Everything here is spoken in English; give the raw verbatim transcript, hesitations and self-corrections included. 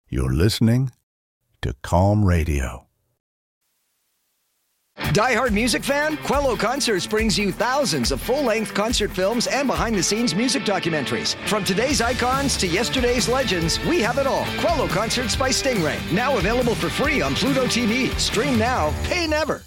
You're listening to Calm Radio. Die Hard music fan? Quello Concerts brings you thousands of full-length concert films and behind-the-scenes music documentaries. From today's icons to yesterday's legends, we have it all. Quello Concerts by Stingray. Now available for free on Pluto T V. Stream now, pay never.